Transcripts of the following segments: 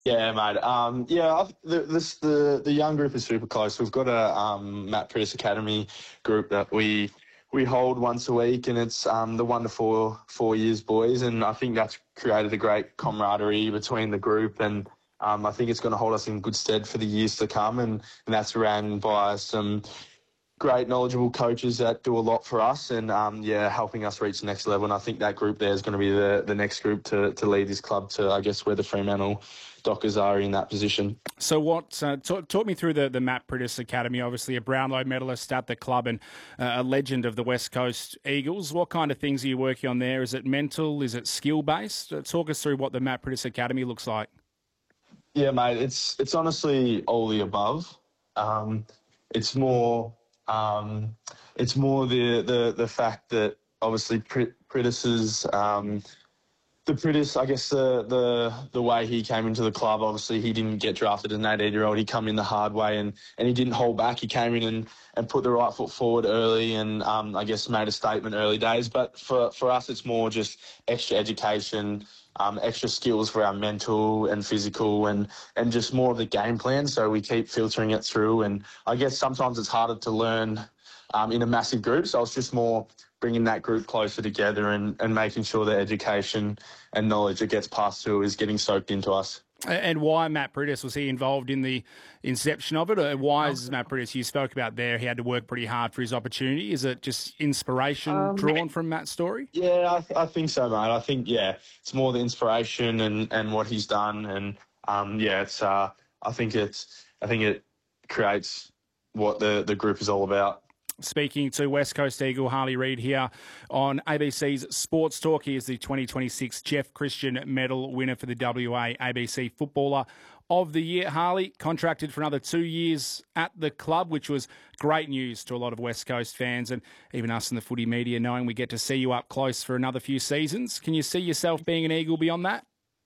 Yeah, mate. The young group is super close. We've got a Matt Prius Academy group that we hold once a week, and it's the 1 to 4 years boys, and I think that's created a great camaraderie between the group, and I think it's going to hold us in good stead for the years to come, and that's ran by some great knowledgeable coaches that do a lot for us and helping us reach the next level. And I think that group there is going to be the next group to lead this club to, I guess, where the Fremantle Dockers are in that position. So talk me through the Matt Priddis Academy, obviously a Brownlow medalist at the club and a legend of the West Coast Eagles. What kind of things are you working on there? Is it mental? Is it skill-based? Talk us through what the Matt Priddis Academy looks like. Yeah, mate, it's honestly all the above. It's more the fact that obviously Priddis's the Priddis, I guess the way he came into the club, obviously he didn't get drafted as an 18-year-old. He come in the hard way and he didn't hold back. He came in and put the right foot forward early and I guess made a statement early days. But for us, it's more just extra education, extra skills for our mental and physical and just more of the game plan. So we keep filtering it through. And I guess sometimes it's harder to learn in a massive group. So it's just more bringing that group closer together and making sure that education and knowledge that gets passed through is getting soaked into us. And why Matt Priddis? Was he involved in the inception of it? Or why is Matt Priddis, you spoke about there, he had to work pretty hard for his opportunity. Is it just inspiration drawn from Matt's story? Yeah, I think so, mate. I think, it's more the inspiration and what he's done. And, I think it creates what the group is all about. Speaking to West Coast Eagle Harley Reid here on ABC's Sports Talk. He is the 2026 Jeff Christian Medal winner for the WA ABC Footballer of the Year. Harley contracted for another 2 years at the club, which was great news to a lot of West Coast fans and even us in the footy media, knowing we get to see you up close for another few seasons. Can you see yourself being an Eagle beyond that?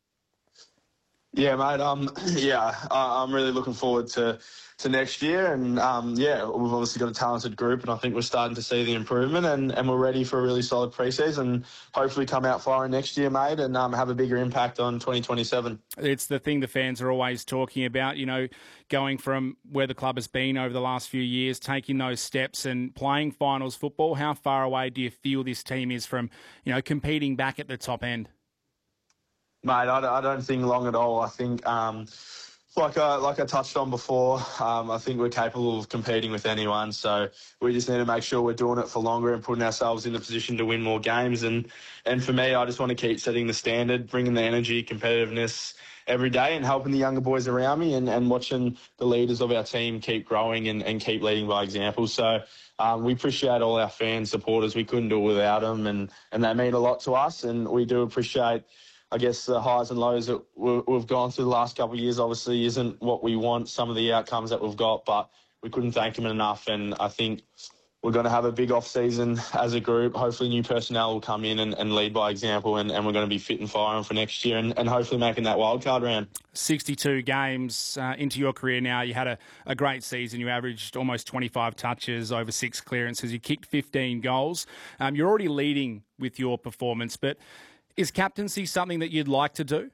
Yeah, mate. I'm really looking forward to next year, and we've obviously got a talented group, and I think we're starting to see the improvement, and we're ready for a really solid pre-season. Hopefully, come out firing next year, mate, and have a bigger impact on 2027. It's the thing the fans are always talking about. You know, going from where the club has been over the last few years, taking those steps and playing finals football. How far away do you feel this team is from, competing back at the top end? Mate, I don't think long at all. I think, like I touched on before, I think we're capable of competing with anyone. So we just need to make sure we're doing it for longer and putting ourselves in the position to win more games. And for me, I just want to keep setting the standard, bringing the energy, competitiveness every day and helping the younger boys around me and watching the leaders of our team keep growing and keep leading by example. So we appreciate all our fans, supporters. We couldn't do it without them, and they mean a lot to us. And we do appreciate, I guess, the highs and lows that we've gone through the last couple of years obviously isn't what we want, some of the outcomes that we've got, but we couldn't thank them enough. And I think we're going to have a big off-season as a group. Hopefully new personnel will come in and lead by example, and we're going to be fit and firing for next year and hopefully making that wildcard round. 62 games into your career now. You had a great season. You averaged almost 25 touches, over 6 clearances. You kicked 15 goals. You're already leading with your performance, but is captaincy something that you'd like to do?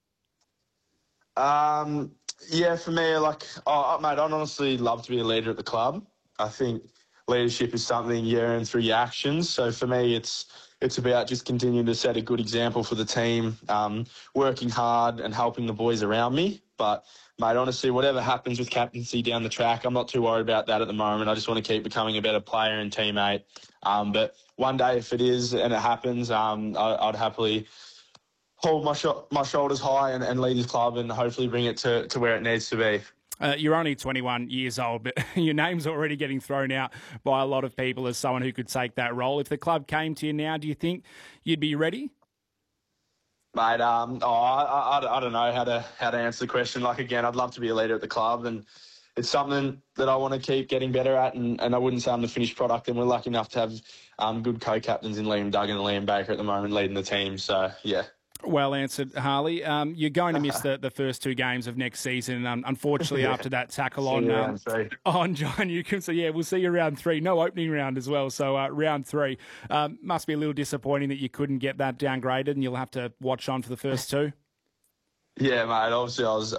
For me, mate, I'd honestly love to be a leader at the club. I think leadership is something you earn through your actions. So for me, it's about just continuing to set a good example for the team, working hard and helping the boys around me. But, mate, honestly, whatever happens with captaincy down the track, I'm not too worried about that at the moment. I just want to keep becoming a better player and teammate. But one day, if it is and it happens, I'd happily hold my shoulders high and lead this club and hopefully bring it to where it needs to be. You're only 21 years old, but your name's already getting thrown out by a lot of people as someone who could take that role. If the club came to you now, do you think you'd be ready? Mate, I don't know how to answer the question. Like, again, I'd love to be a leader at the club, and it's something that I want to keep getting better at, and I wouldn't say I'm the finished product, and we're lucky enough to have good co-captains in Liam Duggan and Liam Baker at the moment leading the team, so, yeah. Well answered, Harley. You're going to miss the first 2 games of next season, unfortunately, after that tackle on John Newcombe. So, we'll see you round 3. No opening round as well, so round 3. Must be a little disappointing that you couldn't get that downgraded and you'll have to watch on for the first 2. Yeah, mate. Obviously, I was